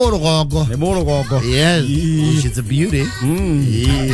Morogogo. Yes. She's a beauty. Oh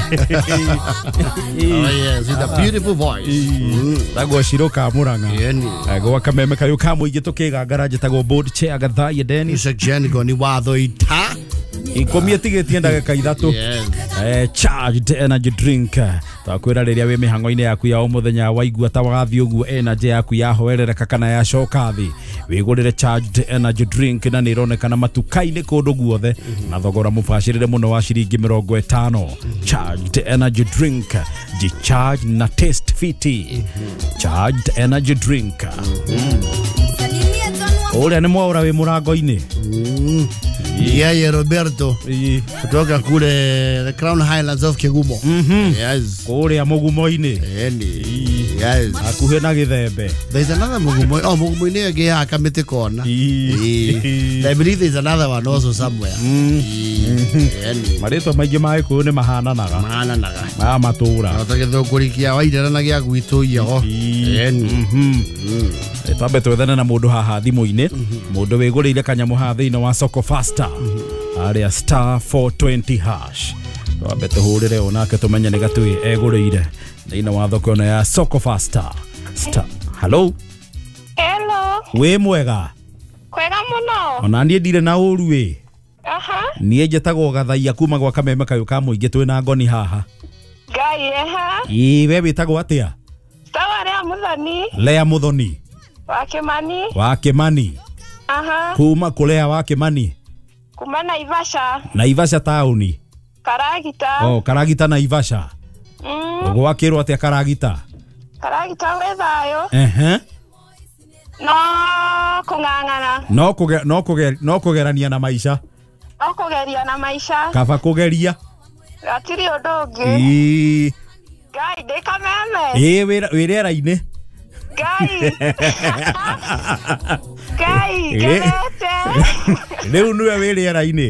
yes, with a beautiful voice. Tago Shiroka Muranga. Go Kameme Kayukamu Yetoke Garage Tago board chair Gatha Dennis. Genigo ni wado ita. Inkomietige tienda kaithato. Charged energy drink. Takwira riria we mihango-ini yaku ya umuthenya waigua ta wagathi uguo energy yaku ya hoerereka kana ya coka thi wigurire charged energy drink na ni ironekana matukai-ini kundu guothe na thogora mubashirire muno wa ciringi 50. Charged energy drink G-Charge na taste fiti. Charged energy drink. Ule ni mwaura we murango-ini. Yeah, Roberto. Kutoka kule the Crown Highlands of Kegumo. Yes. Kule ya Mugumo-ini. Yes. Akuhe na Githembe. There's another Mugumo. Oh, Mugumo-ini again Akamete Corner. I believe there's another one also somewhere. Marito maigi mai kune mahana naga. Matura. Nataka kurikia waidera na gya gwitu iyo. Tabe twethana na mundu haha thimu-ini. Mundu wigurire kanyamu ha thiini wa Soko Faster. Area star 420 hash. Tabe tuhurire onake tumenye ni gatui egurire. Thiini wa thoko na ya Soko Faster. Star. Hello. Hello. We mwega. Kwega muno. Ona ndie ndire na uru we. Aha. Nie njetago Gathaia kuma gwa Kameme Kayuka muingi twina ngoni haha. Ngai eha. We witagwo atia? Tawa Lea Muthoni. Lea Muthoni. Wa Kimani. Aha. Kuma kulea wa Kimani. Kuma Naivasha. Naivasha tauni. Karagita. Oh, Karagita Naivasha. Gwakirwo atia Karagita? Karagita wethayo. No kung'ang'ana. No kugerania na maisha. No kugeria na maisha. Kaba kugeria. Gatiri undu ungi. Ngai ndi Kameme. Wirera-ini. Ngai genete. Riu niwe wirera-ini.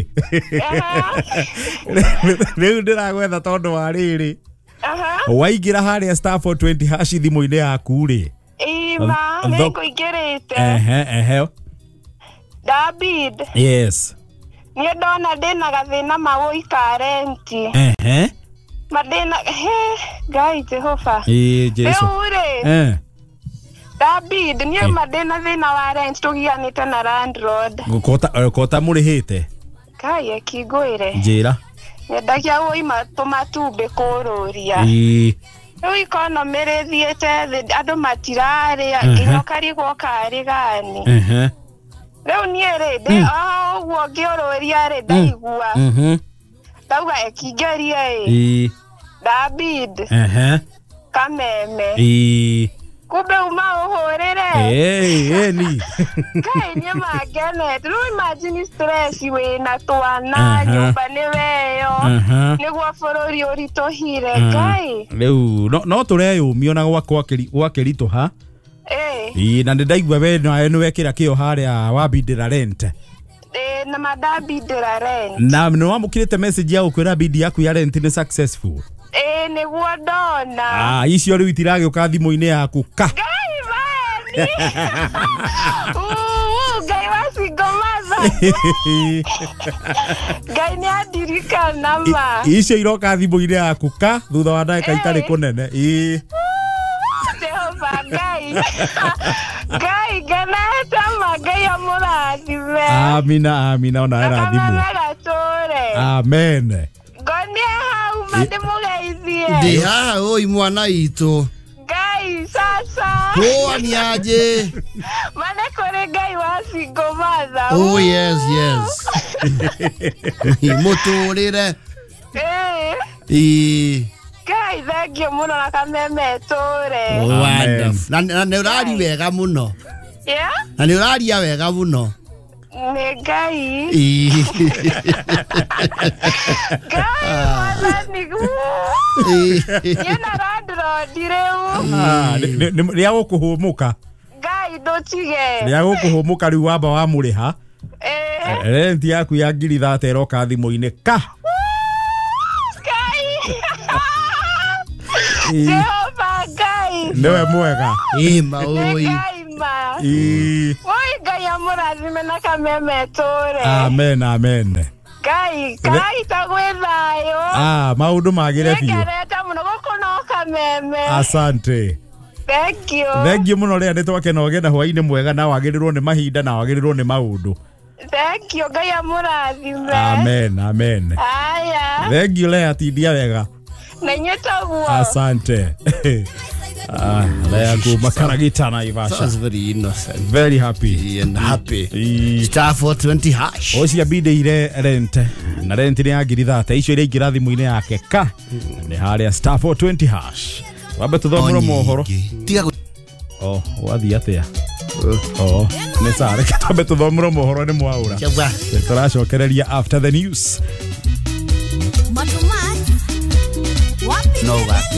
Riu ndiragwetha tondu wa riri. Waingira haria star 420 hash thimu-ini yaku ri. Ima, nikuingirite. David. Yes. Niĩ ndona ndĩna gathĩna ma gũika renti. Madĩna Ngai Jehova. Jesu. Rĩu-rĩ, David, niĩ madĩna thĩna wa rent tũgianĩte na landlord. Kota mũrĩhĩte? Ngai ekingwĩre. Njĩra. Nyendagia gũima tũmatumbĩ kũrũria. Rĩu economy rĩthiĩte thĩ, andũ matirarĩa, nginya ũkarigwo karĩ gani. Rĩu niĩ-rĩ, ũguo ngĩũrũria-rĩ, ndaigua. Ndauga ekingĩrie-ĩ. David. Kameme. Kumbe uma ũhũrĩre. Ni. Ngai niĩ mangenete. Rĩu imagine stress wĩna twana, nyũmba nĩ weyo. Nĩguo bũrũri ũritũhire. Ngai. Rĩu no tũreyũmio na gwakĩritũha. Na ndaigua we nĩwekĩra kĩo harĩa wambindĩra rent. Na madambindĩra rent. Na nĩwamũkĩrĩte message ya gũkwĩra bid yaku ya rent nĩ successful. Nĩguo ndona. Icio rĩu itiragĩũka thimũ-inĩ yaku ka. Ngai mani. Ngai wa single mother. Ngai nĩ andirikana ma. Icio iroka thimũ-inĩ yaku ka thutha wa ndagĩka itarĩ kũnene. Jehova Ngai. Ngai ngenete ma, Ngai amũrathime. Amina ona erathimwo. Amen. Ngonie hau mandĩmũgeithie. Ndi haha oi mwana itu. Ngai sasa. Ni aje. Mane kore Ngai wa single mother. Oh yes. Mũtũrĩre. Ngai thengio mũno na Kameme tũre. Wonderful. Na nĩ ũrari wega mũno. Na nĩ ũraria wega mũno. Nĩ Ngai. Ngai mwathani. Yena landlord rĩu. Rĩa gũkũhũmũka. Ngai ndũtige. Rĩa gũkũhũmũka rĩu wamba wamũrĩha. Rent yaku ya 30 ĩroka thimũ-inĩ ka. Jehova Ngai. Niwe mwega. Ima oi. Ngai ma. Oi Ngai Ngai amurathime na kameme tore. Amen, amen. Ngai tagwithayo. Maundu magire biu. Ngereta muno gukono kameme. Asante. Thank you. Thank you muno ria nitwake no gena hwaine mwega na wagirirwo ni mahinda na wagirirwo ni maundu. Thank you, Ngai amurathime. Amen, amen. Aya. Thank you Lea tindia wega. Na nyetaguo. Asante. Lea kuma Karagita na Ivasha. Sounds very innocent. Very happy. And happy. Star 420 hash. Ocia bide ire rente. Na rente ni agiri thate. Icio ire ingira thimu-ini yake ka. Ni haria star 420 hash. Wabe tuthomero mohoro. Wathi atia. Ni sare kitabe tuthomero mohoro ni mwaura. Turacokereria after the news. No,